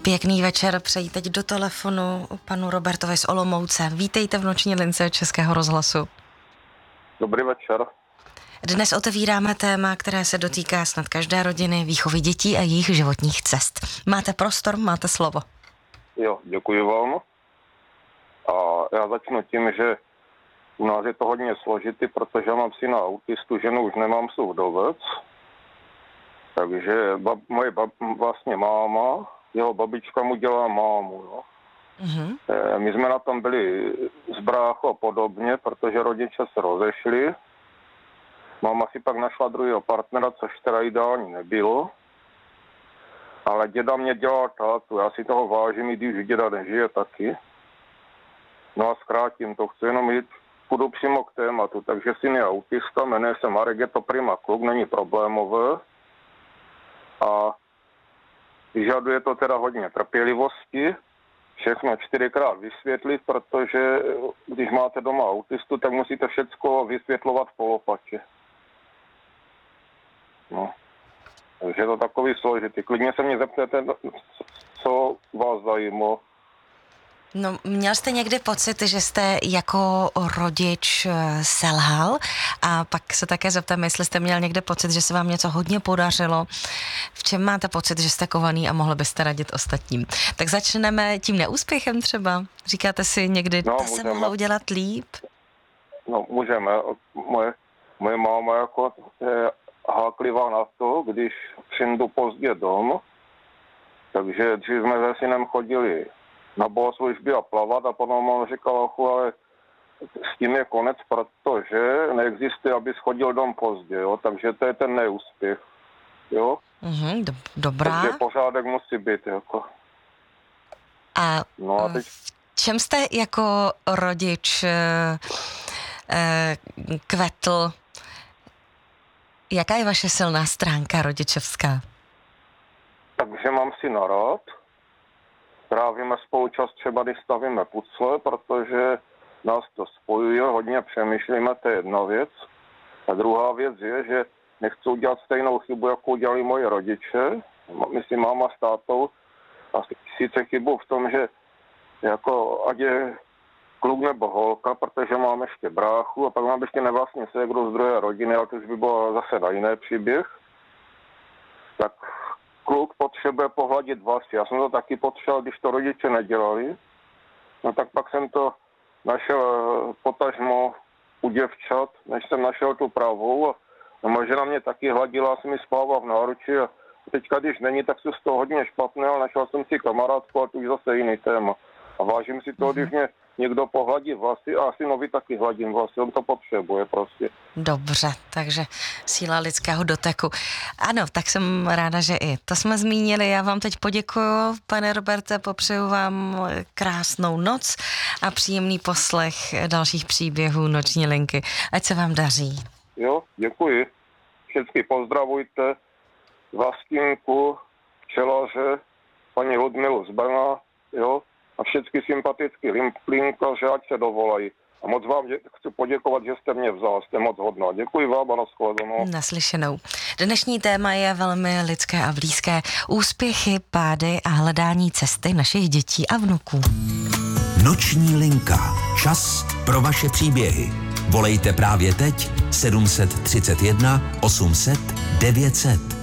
Pěkný večer, přeji teď do telefonu panu Robertovi z Olomouce. Vítejte v noční lince Českého rozhlasu. Dobrý večer. Dnes otevíráme téma, které se dotýká snad každé rodiny, výchovy dětí a jejich životních cest. Máte prostor, máte slovo. Jo, děkuji vám. A já začnu tím, že u nás je to hodně složitý, protože mám syna autistu, ženu už nemám, jsou vdovec. Takže vlastně máma, jeho babička mu dělá mámu. No. Mm-hmm. My jsme na tom byli s bráchou a podobně, protože rodiče se rozešli. Máma si pak našla druhého partnera, což teda ideální nebylo. Ale děda mě dělal tátu, já si toho vážím, i když děda nežije taky. No a zkrátím to, chci jenom jít, půjdu přímo k tématu, takže syn je autista, jmenuje se Marek, je to prima kluk, není problémové. A vyžaduje to teda hodně trpělivosti, všechno 4krát vysvětlit, protože když máte doma autistu, tak musíte všecko vysvětlovat v polopatě. No. Takže je to takový složitý. Klidně se mě zeptejte, co vás zajímalo. No, měl jste někdy pocit, že jste jako rodič selhal? A pak se také zeptám, jestli jste měl někde pocit, že se vám něco hodně podařilo. V čem máte pocit, že jste kovaný a mohli byste radit ostatním? Tak začneme tím neúspěchem třeba. Říkáte si někdy, to se mohlo udělat líp? No, můžeme. Moje máma jako je háklivá na to, když přijdu pozdě dom. Takže dřív jsme se synem chodili na bohoslužby a plavat a potom on říkal, ale s tím je konec, protože neexistuje, abys chodil dom pozdě, jo? Takže to je ten neúspěch, jo? Dobrá. Takže pořádek musí být, jako. A teď v čem jste jako rodič kvetl? Jaká je vaše silná stránka rodičovská? Takže mám syna rád. Trávíme spolu čas třeba, když stavíme pucle, protože nás to spojuje, hodně přemýšlíme, to je jedna věc. A druhá věc je, že nechci udělat stejnou chybu, jako udělali moji rodiče, myslím máma s tátou, a sice chybu v tom, že jako ať je kluk nebo holka, protože mám ještě bráchu a pak mám ještě nevlastní ségru z druhé rodiny, ale to už by bylo zase na jiný příběh, tak kluk potřebuje pohladit vlasy. Já jsem to taky potřeboval, když to rodiče nedělali. No tak pak jsem to našel potažmo u děvčat, než jsem našel tu pravou. A moje žena mě taky hladila, jsem mi spával v náruči a teďka, když není, tak jsou z toho hodně špatné, ale našel jsem si kamarádku a to už zase jiný téma. A vážím si toho, když mě někdo pohladí vlasy a synovi taky hladím vlasy, on to potřebuje prostě. Dobře, takže síla lidského doteku. Ano, tak jsem ráda, že i to jsme zmínili. Já vám teď poděkuju, pane Roberte, popřeju vám krásnou noc a příjemný poslech dalších příběhů Noční linky. Ať se vám daří. Jo, děkuji. Všechny pozdravujte, Vlastinku, včelaře, paní Ludmilu z Brna, jo, a všechny sympatický linkaře, ať se dovolají. A moc vám chci poděkovat, že jste mě vzal, jste moc hodná. Děkuji vám a nashledanou. Naslyšenou. Dnešní téma je velmi lidské a blízké. Úspěchy, pády a hledání cesty našich dětí a vnuků. Noční linka. Čas pro vaše příběhy. Volejte právě teď 731 800 900.